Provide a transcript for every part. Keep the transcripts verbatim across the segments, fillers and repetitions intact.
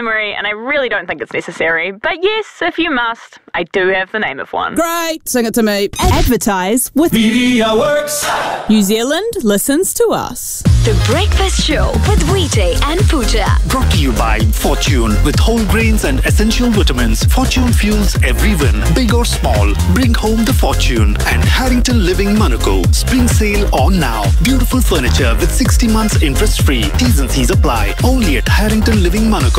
memory and I really don't think it's necessary. But yes, if you must, I do have the name of one. Great, sing it to me. Advertise with MediaWorks. New Zealand listens to us. The Breakfast Show with Vijay and Pooja. Brought to you by Fortune. With whole grains and essential vitamins, Fortune fuels every win, big or small. Bring home the Fortune. And Harrington Living Monaco. Spring sale on now. Beautiful furniture with sixty months interest free. T's and C's apply. Only at Harrington Living Monaco.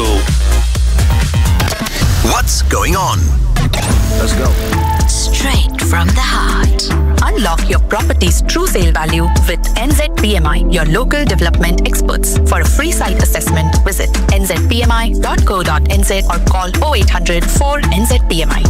What's going on? Let's go. Straight from the heart. Unlock your property's true sale value with N Z P M I, your local development experts. For a free site assessment, visit n z p m i dot co dot n z or call oh eight hundred four N Z P M I.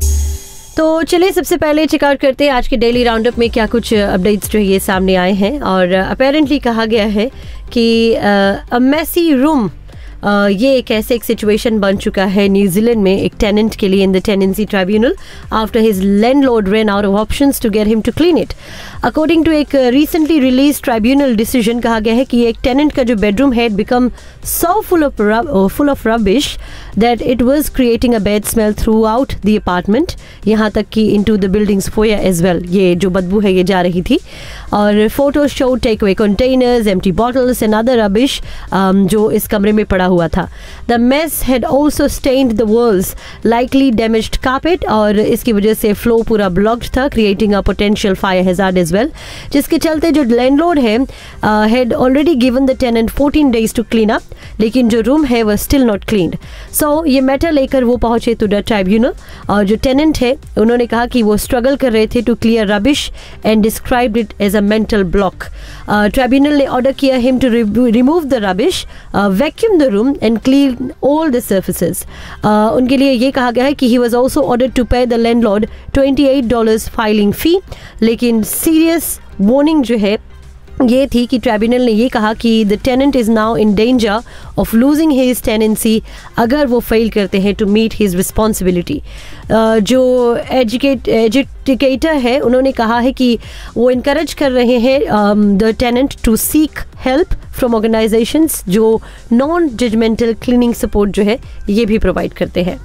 तो चलिए सबसे पहले checkout करते हैं आज के daily roundup में क्या कुछ अपडेट्स जो ये सामने आए हैं। और अपेरेंटली कहा गया है कि अ मेसी रूम Uh, ये एक ऐसे एक सिचुएशन बन चुका है न्यूजीलैंड में एक टेनेंट के लिए in the tenancy tribunal after his landlord run out of options to get him to clean it. According to एक रिसेंटली रिलीज ट्राइब्यूनल डिसीजन कहा गया है कि एक टेनेंट का जो बेडरूम है become so full of full of rubbish that it was creating a bad smell through out the apartment, यहाँ तक कि into the buildings foyer as well. ये जो बदबू है ये जा रही थी। और photo show tech away containers, empty bottles and other rubbish जो इस कमरे में पड़ा हुआ था। The mess had also stand the walls, likely damaged carpet, और इसकी वजह से फ्लो पूरा ब्लॉक्ड था, creating a potential fire hazard as well, जिसके चलते जो लैंडलॉर्ड है had already given the tenant fourteen days to clean up, लेकिन जो रूम है वह स्टिल नॉट क्लीन्ड। सो ये मैटर लेकर वो पहुंचे टू द ट्राइब्यूनल और जो टेनेंट है उन्होंने कहा कि वो स्ट्रगल कर रहे थे to clear rubbish and described it as a mental block. Tribunal ने ऑर्डर किया him to remove the rubbish, vacuum the room and clean all the surfaces. Uh, उनके लिए ये कहा गया है कि he was also ordered to pay the landlord twenty-eight dollars filing fee, लेकिन serious warning जो है ये थी कि ट्राइब्यूनल ने ये कहा कि the tenant is now in danger of losing his tenancy अगर वो फेल करते हैं टू मीट हिज रिस्पॉन्सिबिलिटी। जो एजुकेट एजुकेटर है उन्होंने कहा है कि वो इनकरेज कर रहे हैं the tenant to seek help from organisations जो नॉन जजमेंटल क्लीनिंग सपोर्ट जो है ये भी प्रोवाइड करते हैं।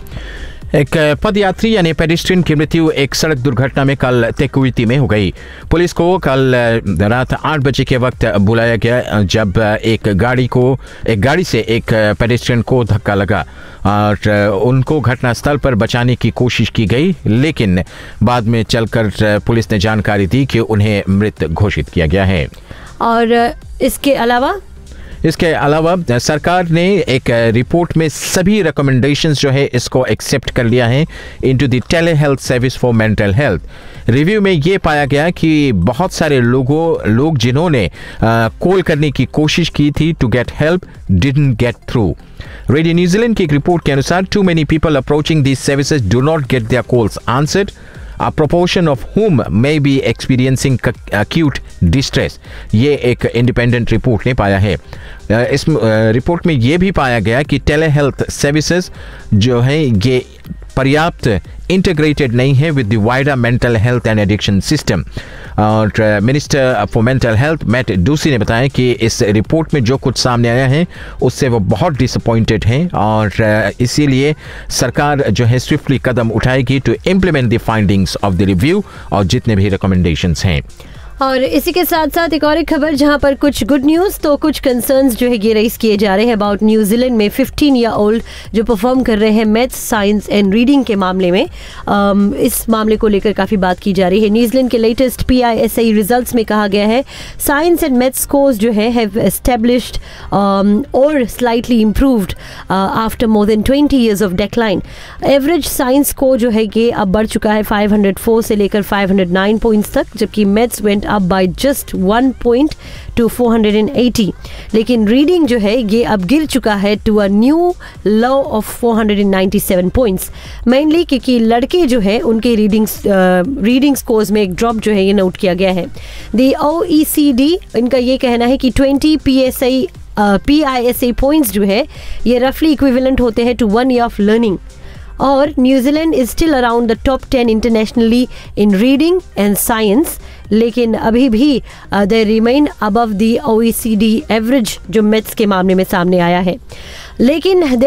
एक पदयात्री यानी पेडिस्ट्रियन की मृत्यु एक सड़क दुर्घटना में कल तेकुइती में हो गई। पुलिस को कल रात आठ बजे के वक्त बुलाया गया जब एक गाड़ी को एक गाड़ी से एक पेडिस्ट्रियन को धक्का लगा और उनको घटनास्थल पर बचाने की कोशिश की गई, लेकिन बाद में चलकर पुलिस ने जानकारी दी कि उन्हें मृत घोषित किया गया है। और इसके अलावा इसके अलावा सरकार ने एक रिपोर्ट में सभी रिकमेंडेशंस जो है इसको एक्सेप्ट कर लिया है into the tele health service for mental health. Review में ये पाया गया कि बहुत सारे लोगों लोग जिन्होंने कॉल करने की कोशिश की थी to get help didn't get through. Radio New Zealand की एक रिपोर्ट के अनुसार to many people approaching these services do not gate there calls answered, a proportion of whom may be experiencing acute distress। ये एक इंडिपेंडेंट रिपोर्ट ने पाया है। इस रिपोर्ट में ये भी पाया गया कि टेली हेल्थ सर्विसेज जो है ये पर्याप्त इंटीग्रेटेड नहीं है with the wider mental health and addiction system. और minister for mental health mat डूसी ने बताया कि इस रिपोर्ट में जो कुछ सामने आया है उससे वो बहुत डिसअपॉइंटेड हैं और इसीलिए सरकार जो है स्विफ्टली कदम उठाएगी to implement the findings of the review और जितने भी रिकमेंडेशंस हैं। और इसी के साथ साथ एक और एक खबर जहां पर कुछ गुड न्यूज़ तो कुछ कंसर्न्स जो है ये रेस किए जा रहे हैं अबाउट न्यूजीलैंड में फिफ्टीन ईयर ओल्ड जो परफॉर्म कर रहे हैं मैथ्स, साइंस एंड रीडिंग के मामले में। um, इस मामले को लेकर काफ़ी बात की जा रही है। न्यूजीलैंड के latest P I S I results में कहा गया है साइंस एंड मैथ्स स्कोर्स जो है हैव एस्टेब्लिश्ड और slightly improved after more than twenty years of decline. Average science score जो है ये अब बढ़ चुका है फाइव हंड्रेड फोर से लेकर फाइव हंड्रेड नाइन पॉइंट्स तक, जबकि maths went up by just one point to four hundred eighty, लेकिन रीडिंग जो है ये अब गिर चुका है to a new low of four hundred ninety-seven points, mainly क्योंकि लड़के जो है उनके रीडिंग रीडिंग स्कोर्स में एक ड्रॉप जो है ये नोट किया गया है। The O E C D इनका ये कहना है कि twenty P S I P I S I points जो है ये रफली इक्विवेलेंट होते हैं to one year of learning. और New Zealand is still around the top ten internationally in reading and science, लेकिन अभी भी they remain above the O E C D average जो मैथ्स के मामले में सामने आया है। लेकिन